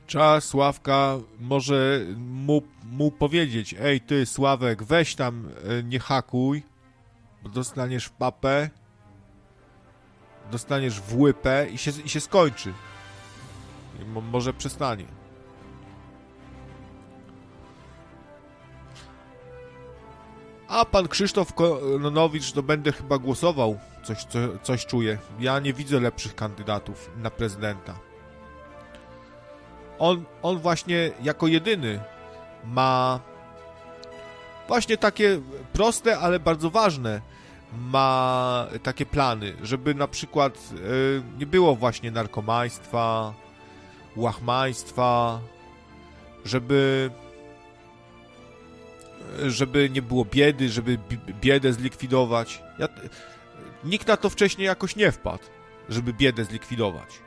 Trzeba Sławka może mu powiedzieć: ej ty Sławek, weź tam nie hakuj, bo dostaniesz w papę, dostaniesz w łypę i się skończy. I może przestanie. A pan Krzysztof Kononowicz, to będę chyba głosował. Coś czuję. Ja nie widzę lepszych kandydatów na prezydenta. On właśnie jako jedyny ma właśnie takie proste, ale bardzo ważne ma takie plany, żeby na przykład nie było właśnie narkomaństwa, łachmaństwa, żeby nie było biedy, żeby biedę zlikwidować. Nikt na to wcześniej jakoś nie wpadł, żeby biedę zlikwidować.